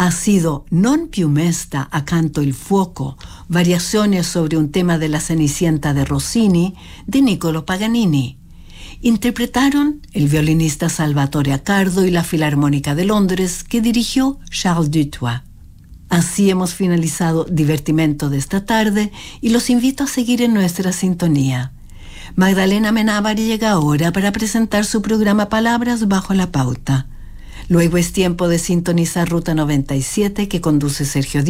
ha sido Non più mesta accanto il fuoco, variaciones sobre un tema de la Cenicienta de Rossini, de Niccolò Paganini. Interpretaron el violinista Salvatore Accardo y la Filarmónica de Londres, que dirigió Charles Dutoit. Así hemos finalizado Divertimento de esta tarde y los invito a seguir en nuestra sintonía. Magdalena Menábar llega ahora para presentar su programa Palabras bajo la pauta. Luego es tiempo de sintonizar Ruta 97, que conduce Sergio Díaz.